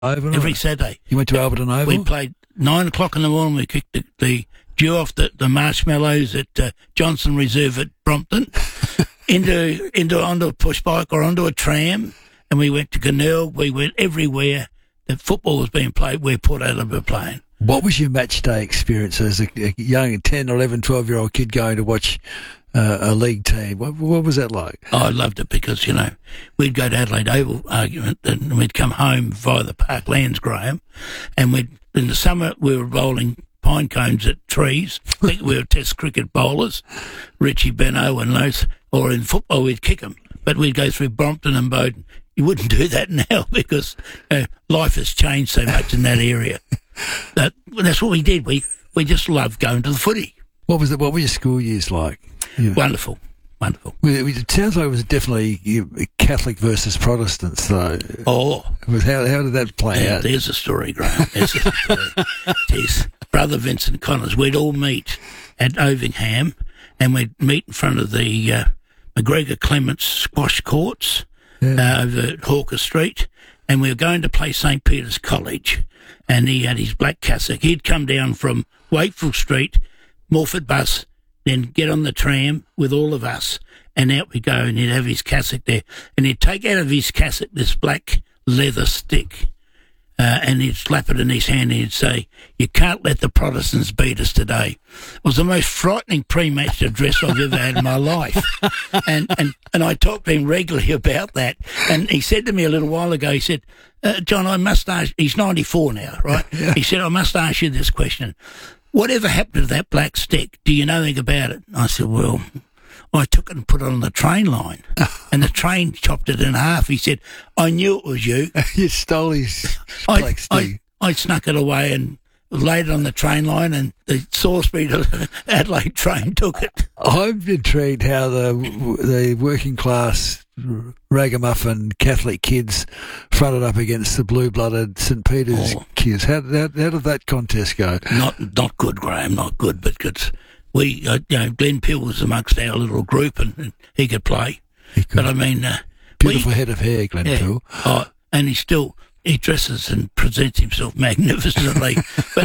Oval? Every Saturday. You went to Alberton Oval? We played 9 o'clock in the morning. We kicked the dew off the marshmallows at Johnson Reserve at Brompton onto a push bike or onto a tram, and we went to Glenelg. We went everywhere that football was being played. We Port Adelaide were playing. What was your match day experience as a young 10, 11, 12-year-old kid going to watch a league team? What was that like? Oh, I loved it because, we'd go to Adelaide Oval argument and we'd come home via the Parklands, Graham, and in the summer we were bowling pine cones at trees. I think we were test cricket bowlers, Richie Beno and those, or in football we'd kick them. But we'd go through Brompton and Bowden. You wouldn't do that now because life has changed so much in that area. That's what we did. We just loved going to the footy. What were your school years like? Yeah. Wonderful. It sounds like it was definitely Catholic versus Protestants, though. Oh. How did that play out? There's a story, Graham. There's a story. There's Brother Vincent Connors. We'd all meet at Ovingham, and we'd meet in front of the McGregor Clements squash courts over at Hawker Street, and we were going to play St. Peter's College, and he had his black cassock. He'd come down from Wakefield Street, Morford bus, then get on the tram with all of us, and out we go, and he'd have his cassock there, and he'd take out of his cassock this black leather stick, and he'd slap it in his hand, and he'd say, "You can't let the Protestants beat us today." It was the most frightening pre-match address I've ever had in my life. And I talked to him regularly about that, and he said to me a little while ago, he said, John, I must ask, he's 94 now, right? Yeah. He said, I must ask you this question. Whatever happened to that black stick? Do you know anything about it? I said, well, I took it and put it on the train line, and the train chopped it in half. He said, I knew it was you. You stole his black stick. I snuck it away and laid it on the train line, and the Salisbury to Adelaide train took it. I'm intrigued how the working class ragamuffin Catholic kids fronted up against the blue-blooded St. Peter's kids. How did that contest go? Not good, Graham, not good, because we, Glenn Peel was amongst our little group, and he could play. He could. But I mean, beautiful head of hair, Glenn Peel. Oh, and he dresses and presents himself magnificently. but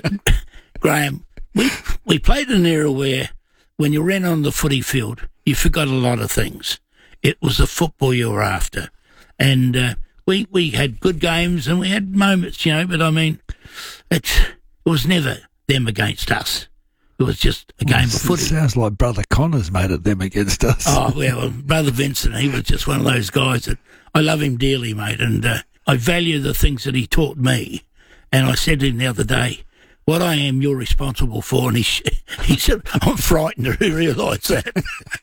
Graham, we played in an era where when you ran on the footy field, you forgot a lot of things. It was the football you were after. And we had good games and we had moments, but I mean, it was never them against us. It was just a game of footy. It sounds like Brother Connors made it them against us. Oh, well, Brother Vincent, he was just one of those guys that I love him dearly, mate, and I value the things that he taught me. And I said to him the other day, what I am, you're responsible for. And he said, I'm frightened to realise that.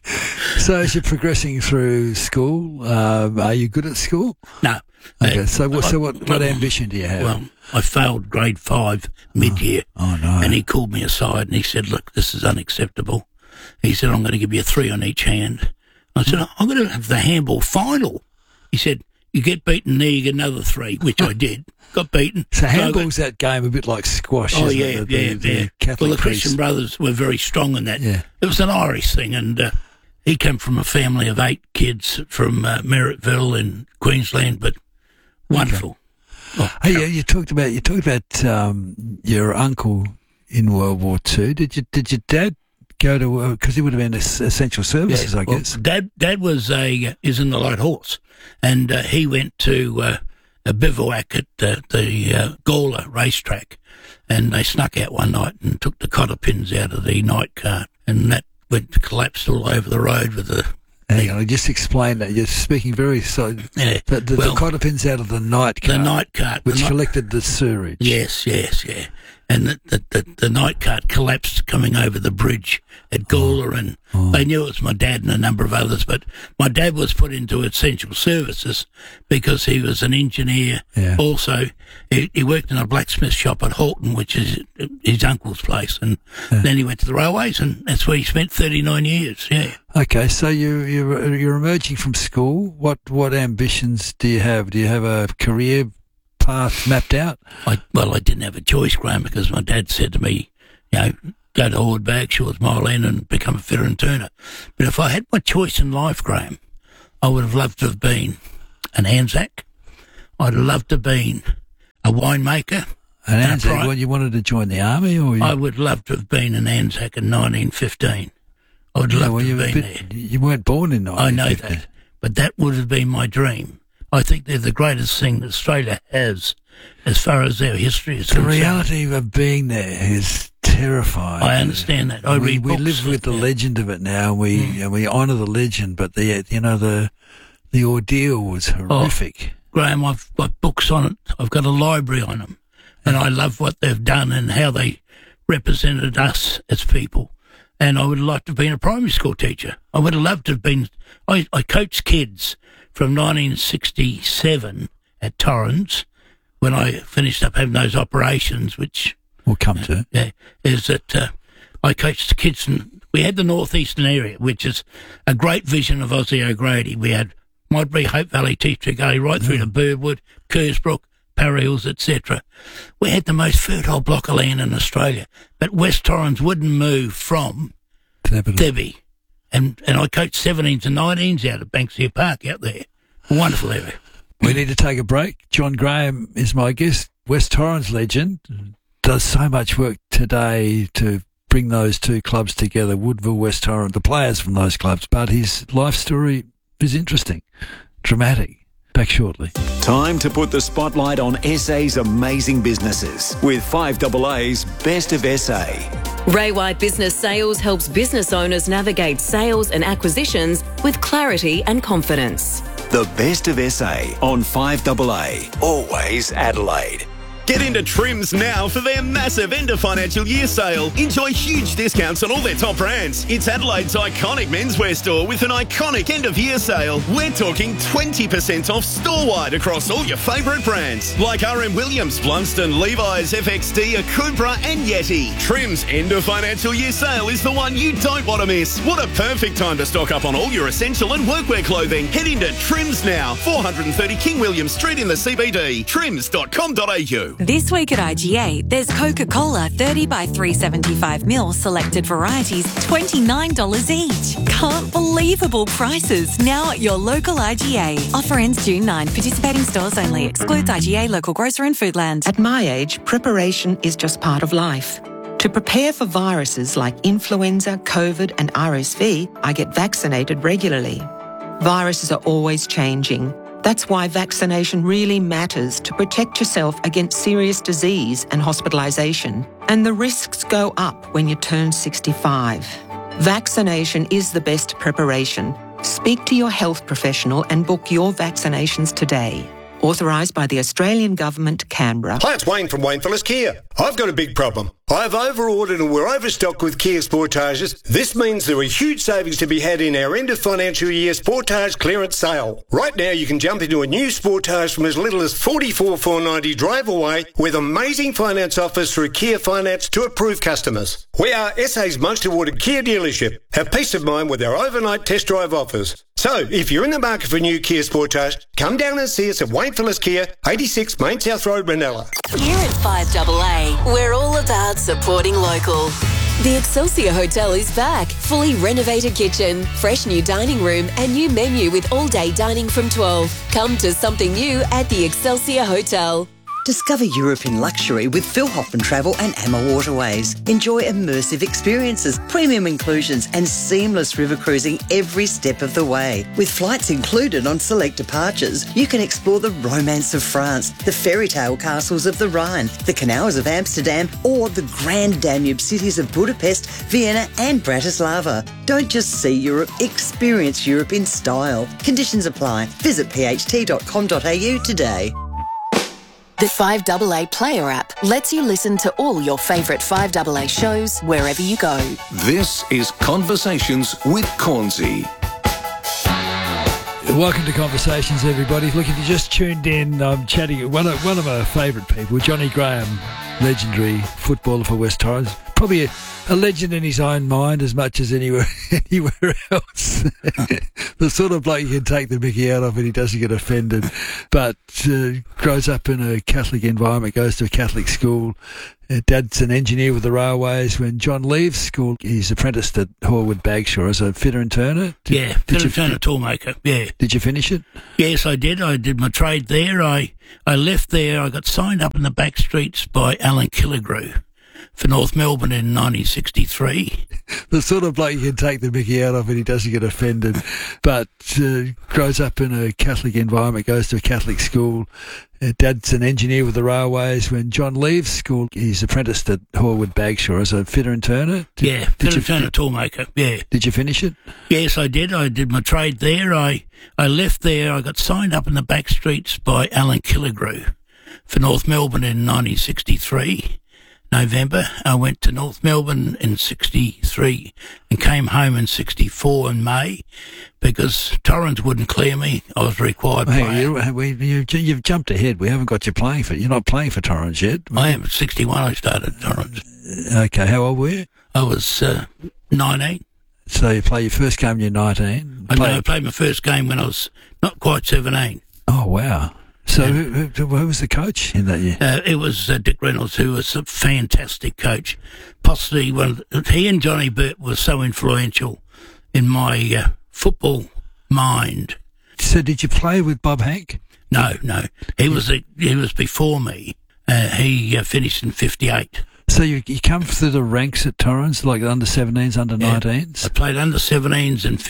So as you're progressing through school, are you good at school? No. Okay, so what ambition do you have? Well, I failed grade 5 mid-year. Oh, no. And he called me aside and he said, look, this is unacceptable. He said, I'm going to give you a 3 on each hand. I said, I'm going to have the handball final. He said, you get beaten there, you get another 3, which I did. Got beaten. So handball's that game a bit like squash, isn't it? Yeah. Catholic the Christian brothers were very strong in that. Yeah. It was an Irish thing, and he came from a family of 8 kids from Merrittville in Queensland, but wonderful. Okay. Hey, you talked about your uncle in World War II. Did your dad go to because he would have been essential services, I guess? Dad is in the Light Horse, and he went to a bivouac at the Gawler racetrack, and they snuck out one night and took the cotter pins out of the night cart, and that collapsed all over the road with the... Hang on, just explain that. You're speaking very so. Yeah. The cotter pins out of the night cart. The night cart. Which collected the sewerage. Yes. And the night cart collapsed coming over the bridge at Gawler, and they knew it was my dad and a number of others, but my dad was put into essential services because he was an engineer. Yeah. Also, he worked in a blacksmith shop at Halton, which is his uncle's place, and then he went to the railways, and that's where he spent 39 years, yeah. Okay, so you're emerging from school. What ambitions do you have? Do you have a career path mapped out? I didn't have a choice, Graham, because my dad said to me, go to Horde Bagshaws, Mile End, and become a fitter and turner. But if I had my choice in life, Graham, I would have loved to have been an Anzac. I'd have loved to have been a winemaker. And Anzac, you wanted to join the army? Or I would love to have been in Anzac in 1915. I would love to have been there. You weren't born in 1915. I know that, but that would have been my dream. I think they're the greatest thing that Australia has as far as their history is concerned. The reality of being there is terrifying. I understand that. We live with the legend of it now. And we honour the legend, but the ordeal was horrific. Graham, I've got books on it. I've got a library on them. And I love what they've done and how they represented us as people. And I would have liked to have been a primary school teacher. I would have loved to have been... I coached kids from 1967 at Torrens when I finished up having those operations, which... We'll come to. Is that I coached the kids we had the northeastern area, which is a great vision of Aussie O'Grady. We had Modbury, Hope Valley, Teacher Gully, right through to Birdwood, Kersbrook, Parry Hills, etc. We had the most fertile block of land in Australia, but West Torrens wouldn't move from Thebby. And I coached 17s and 19s out at Banksia Park out there. A wonderful area. We need to take a break. John Graham is my guest. West Torrens legend. Does so much work today to bring those two clubs together, Woodville, West Torrens, the players from those clubs. But his life story is interesting, dramatic. Back shortly. Time to put the spotlight on SA's amazing businesses with 5AA's Best of SA. Ray White Business Sales helps business owners navigate sales and acquisitions with clarity and confidence. The Best of SA on 5AA, always Adelaide. Get into Trims now for their massive end of financial year sale. Enjoy huge discounts on all their top brands. It's Adelaide's iconic menswear store with an iconic end of year sale. We're talking 20% off store-wide across all your favourite brands like RM Williams, Blunston, Levi's, FXD, Akubra and Yeti. Trims end of financial year sale is the one you don't want to miss. What a perfect time to stock up on all your essential and workwear clothing. Head into Trims now, 430 King William Street in the CBD. trims.com.au. This week at IGA, there's Coca-Cola 30 by 375ml selected varieties, $29 each. Can't believable prices now at your local IGA. Offer ends June 9. Participating stores only. Excludes IGA, local grocer and Foodland. At my age, preparation is just part of life. To prepare for viruses like influenza, COVID and RSV, I get vaccinated regularly. Viruses are always changing. That's why vaccination really matters to protect yourself against serious disease and hospitalisation. And the risks go up when you turn 65. Vaccination is the best preparation. Speak to your health professional and book your vaccinations today. Authorised by the Australian Government, Canberra. Hi, it's Wayne from Wayne Phillips Kia. I've got a big problem. I've over-ordered and we're overstocked with Kia Sportages. This means there are huge savings to be had in our end of financial year Sportage clearance sale. Right now you can jump into a new Sportage from as little as $44,490 drive away with amazing finance offers through Kia Finance to approved customers. We are SA's most awarded Kia dealership. Have peace of mind with our overnight test drive offers. So, if you're in the market for a new Kia Sportage, come down and see us at Wayne Phillips Kia, 86 Main South Road, Manila. Here at 5AA, we're all about supporting local. The Excelsior Hotel is back. Fully renovated kitchen, fresh new dining room and new menu with all-day dining from 12. Come to something new at the Excelsior Hotel. Discover Europe in luxury with Phil Hoffman Travel and Amma Waterways. Enjoy immersive experiences, premium inclusions and seamless river cruising every step of the way. With flights included on select departures, you can explore the romance of France, the fairy tale castles of the Rhine, the canals of Amsterdam or the grand Danube cities of Budapest, Vienna and Bratislava. Don't just see Europe, experience Europe in style. Conditions apply. Visit pht.com.au today. The 5AA Player app lets you listen to all your favourite 5AA shows wherever you go. This is Conversations with Cornsey. Welcome to Conversations, everybody. Look, if you just tuned in, I'm chatting with one of my favourite people, Johnny Graham, legendary footballer for West Torrens. probably a legend in his own mind as much as anywhere else. The sort of bloke you can take the mickey out of and he doesn't get offended, but grows up in a Catholic environment, goes to a Catholic school. Dad's an engineer with the railways. When John leaves school, he's apprenticed at Horwood Bagshaw as a fitter and turner. Fitter and turner toolmaker, yeah. Did you finish it? Yes, I did. I did my trade there. I left there. I got signed up in the back streets by Alan Killigrew for North Melbourne in 1963. The sort of bloke you can take the mickey out of and he doesn't get offended, but grows up in a Catholic environment, goes to a Catholic school. Dad's an engineer with the railways. When John leaves school, he's apprenticed at Horwood Bagshaw as a fitter and turner. Fitter and turner toolmaker, yeah. Did you finish it? Yes, I did. I did my trade there. I left there. I got signed up in the back streets by Alan Killigrew for North Melbourne in 1963. November. I went to North Melbourne in 63 and came home in 64 in May because Torrens wouldn't clear me. I was required You've jumped ahead. We haven't got you playing for... You're not playing for Torrens yet. I am. At 61 I started Torrens. Okay, how old were you? I was 19. So you play your first game when you're 19? I played my first game when I was not quite 17. Oh, wow. So who was the coach in that year? It was Dick Reynolds, who was a fantastic coach. Possibly he and Johnny Burt were so influential in my football mind. So did you play with Bob Hank? No. He was before me. He finished in 58. So you come through the ranks at Torrens, like under 17s, under 19s? I played under 17s in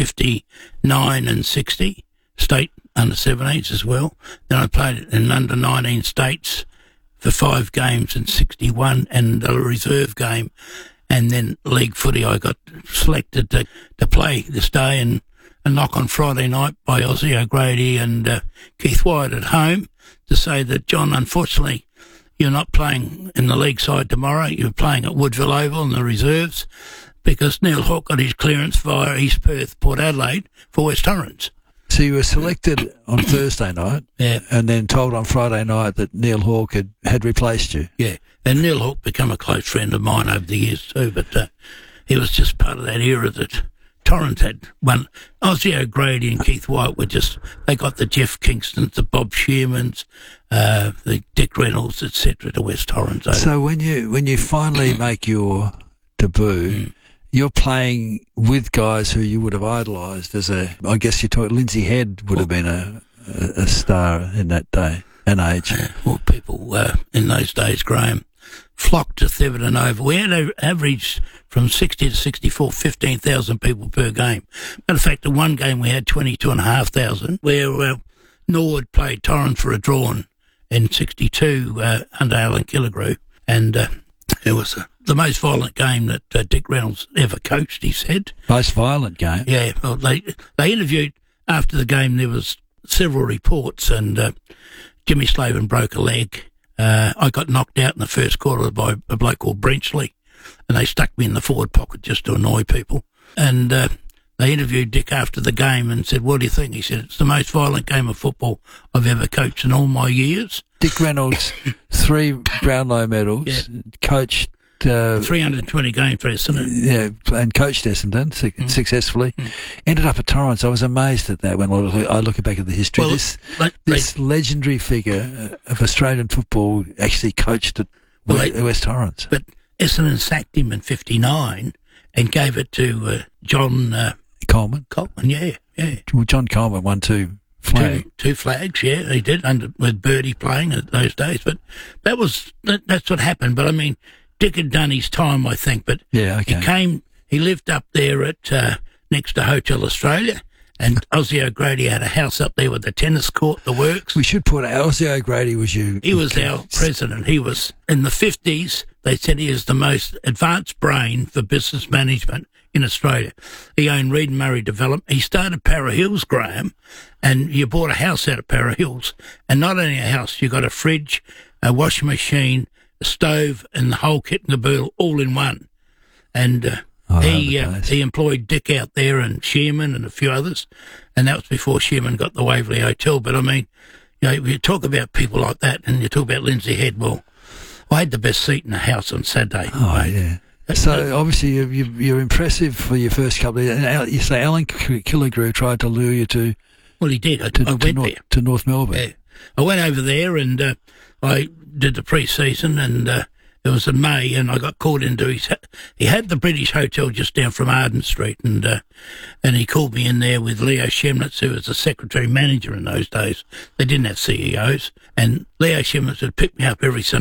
59 and 60, state under 17s as well. Then I played in under 19 states for 5 games in 61 and a reserve game. And then league footy, I got selected to play this day and knock on Friday night by Ozzy O'Grady and Keith Wyatt at home to say that, John, unfortunately, you're not playing in the league side tomorrow. You're playing at Woodville Oval in the reserves because Neil Hawke got his clearance via East Perth, Port Adelaide for West Torrens. So you were selected on Thursday night, and then told on Friday night that Neil Hawke had replaced you. Yeah, and Neil Hawke became a close friend of mine over the years too, but he was just part of that era that Torrens had won. Ozzy O'Grady and Keith White they got the Jeff Kingstons, the Bob Shearmans, the Dick Reynolds, etc. to West Torrens. So when you finally make your debut, you're playing with guys who you would have idolised I guess Lindsay Head would have been a star in that day and age. Well, people in those days, Graham, flocked to Thebarton Oval. We had averaged from 60 to 64, 15,000 people per game. Matter of fact, in one game we had 22,500, where Norwood played Torrens for a drawn in 62 under Alan Killigrew, and it was the most violent game that Dick Reynolds ever coached, he said. Most violent game? Yeah. Well, they interviewed after the game. There was several reports, and Jimmy Slavin broke a leg. I got knocked out in the first quarter by a bloke called Brenchley, and they stuck me in the forward pocket just to annoy people. And they interviewed Dick after the game and said, what do you think? He said, it's the most violent game of football I've ever coached in all my years. Dick Reynolds, 3 Brownlow medals, coached 320 games for Essendon. Yeah, and coached Essendon successfully. Ended up at Torrens. I was amazed at that when I look back at the history. Well, this legendary figure of Australian football actually coached at West Torrens. But Essendon sacked him in 59 and gave it to John Coleman. Coleman, yeah. Well, John Coleman won 2 flags. Two flags, yeah, he did, with Birdie playing at those days. But that's what happened. But I mean, Dick had done his time, I think, but he lived up there at next to Hotel Australia, and Ozzy O'Grady had a house up there with the tennis court, the works. We should put Ozzy O'Grady He was our president. He was, in the 50s, they said he is the most advanced brain for business management in Australia. He owned Reed and Murray Development. He started Para Hills, Graham, and you bought a house out of Para Hills, and not only a house, you got a fridge, a washing machine, a stove, and the whole kit and caboodle all in one. And he employed Dick out there and Shearman and a few others, and that was before Shearman got the Waverley Hotel. But I mean, you talk about people like that, and you talk about Lindsay Head. Well, I had the best seat in the house on Saturday. Oh, yeah. So obviously you're impressive for your first couple of years. And you say Alan Killigrew tried to lure you to... Well, he did. I went there. To North Melbourne. Yeah. I went over there and I did the pre-season, and it was in May, and I got called into he had the British Hotel just down from Arden Street, and he called me in there with Leo Schemnitz, who was the secretary manager in those days. They didn't have CEOs, and Leo Schemnitz would pick me up every Sunday